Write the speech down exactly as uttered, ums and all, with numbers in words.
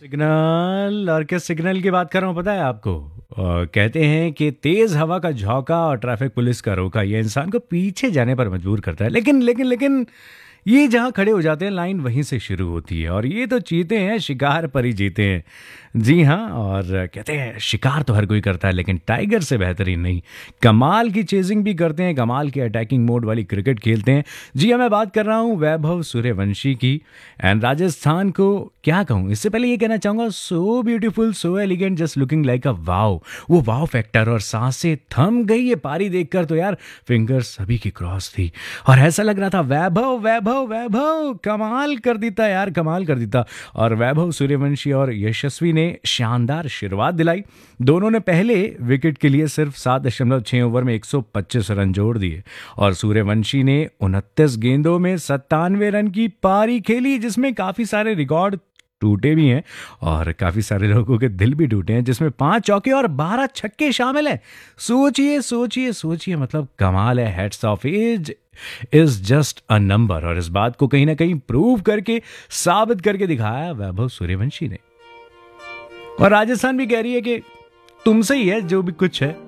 Signal. और किस signal की बात कर रहा हूँ पता है आपको? अ, कहते हैं कि तेज हवा का झोंका और ट्रैफिक पुलिस का रोका ये इंसान को पीछे जाने पर मजबूर करता है। लेकिन लेकिन लेकिन ये जहाँ खड़े हो जाते हैं लाइन वहीं से शुरू होती है। और ये तो चीते हैं, शिकार पर ही जीते हैं। जी हाँ, और कहते हैं शिकार तो हर कोई करता है लेकिन टाइगर से बेहतरीन नहीं। कमाल की चेजिंग भी करते हैं, कमाल की अटैकिंग मोड वाली क्रिकेट खेलते हैं। जी हाँ, मैं बात कर रहा हूँ वैभव सूर्यवंशी की। एंड राजस्थान को क्या कहूँ, इससे पहले ये कहना चाहूंगा, so beautiful, so elegant, just looking like a wow. वो वाओ फैक्टर और सांसें थम गई ये पारी देखकर तो यार, फिंगर्स सभी की क्रॉस थी और ऐसा लग रहा था वैभव वैभव वैभव कमाल कर देता यार, कमाल कर देता। और वैभव सूर्यवंशी और यशस्वी ने शानदार शुरुआत दिलाई। दोनों ने पहले विकेट के लिए सिर्फ सात दशमलव छह ओवर में एक सौ पच्चीस रन जोड़ दिए और सूर्यवंशी ने उनतीस गेंदों में सत्तानवे रन की पारी खेली, जिसमें काफी सारे रिकॉर्ड टूटे भी हैं और काफी सारे लोगों के दिल भी टूटे हैं, जिसमें पांच चौके और बारह छक्के शामिल हैं। सोचिए सोचिए सोचिए, मतलब कमाल है। Heads of as is just a number. और इस बात को कहीं ना कहीं प्रूव करके, साबित करके दिखाया वैभव सूर्यवंशी ने। और राजस्थान भी कह रही है कि तुमसे ही है जो भी कुछ है।